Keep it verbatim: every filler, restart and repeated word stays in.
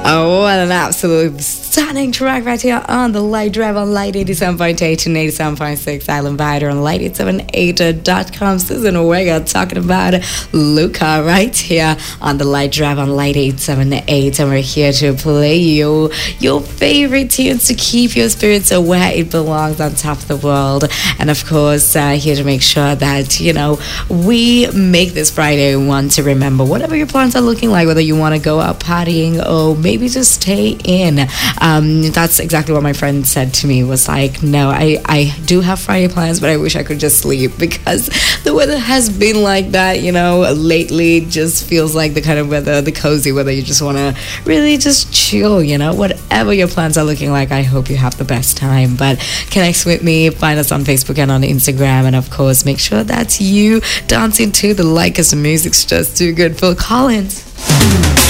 Oh, what an absolute stunning track right here on the Light Drive on Light eighty-seven point eight and eighty-seven point six Island Vider on Light eight seven eight dot com. Susan Orega talking about Luca right here on the Light Drive on Light eight seven eight, and we're here to play you your favorite tunes to keep your spirits where it belongs on top of the world. And of course, uh, here to make sure that, you know, we make this Friday one to remember whatever your plans are looking like, whether you want to go out partying or maybe just stay in. Um, that's exactly what my friend said to me, was like, no, I, I do have Friday plans, but I wish I could just sleep, because the weather has been like that, you know, lately. It just feels like the kind of weather, the cozy weather, you just want to really just chill, you know, whatever your plans are looking like. I hope you have the best time. But connect with me, find us on Facebook and on Instagram, and of course, make sure that you dancing to the like, as the music's just too good. Phil Collins.